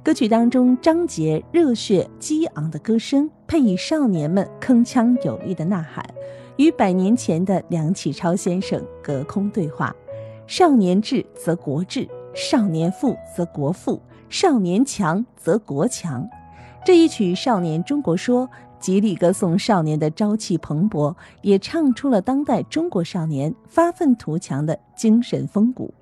歌曲当中张杰热血激昂的歌声，配以少年们铿锵有力的呐喊，与100年前的梁启超先生隔空对话。少年智则国智，少年富则国富，少年强则国强。这一曲《少年中国说》极力歌颂少年的朝气蓬勃，也唱出了当代中国少年发愤图强的精神风骨。